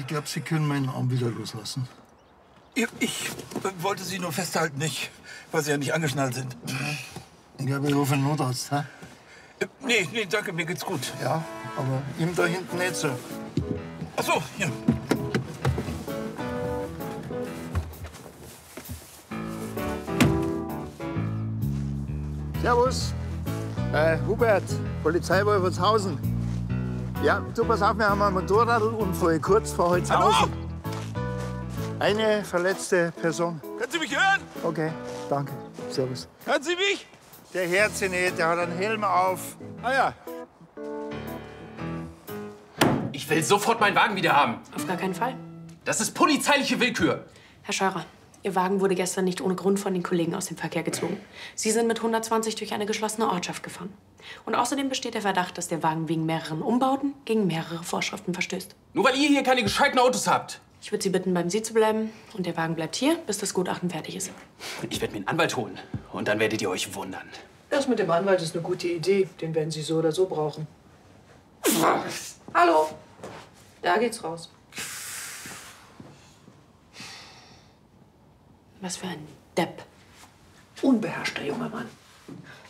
Ich glaube, Sie können meinen Arm wieder loslassen. Ich wollte Sie nur festhalten, weil Sie ja nicht angeschnallt sind. Ich glaube, ich rufe einen Notarzt, hä? Nee, danke, mir geht's gut. Ja, aber ihm da hinten nicht so. Ach so, ja. Servus. Hubert, Polizei Wolfertshausen. Ja, du, pass auf, wir haben einen Motorradunfall kurz vor Holzhausen. Eine verletzte Person. Können Sie mich hören? Okay, danke. Servus. Hören Sie mich? Der hört sie nicht, der hat einen Helm auf. Ah ja. Ich will sofort meinen Wagen wieder haben. Auf gar keinen Fall. Das ist polizeiliche Willkür. Herr Scheurer, Ihr Wagen wurde gestern nicht ohne Grund von den Kollegen aus dem Verkehr gezogen. Sie sind mit 120 durch eine geschlossene Ortschaft gefahren. Und außerdem besteht der Verdacht, dass der Wagen wegen mehreren Umbauten gegen mehrere Vorschriften verstößt. Nur weil ihr hier keine gescheiten Autos habt. Ich würde Sie bitten, beim Sie zu bleiben. Und der Wagen bleibt hier, bis das Gutachten fertig ist. Ich werde mir einen Anwalt holen. Und dann werdet ihr euch wundern. Das mit dem Anwalt ist eine gute Idee. Den werden Sie so oder so brauchen. Hallo. Da geht's raus. Was für ein Depp. Unbeherrschter junger Mann.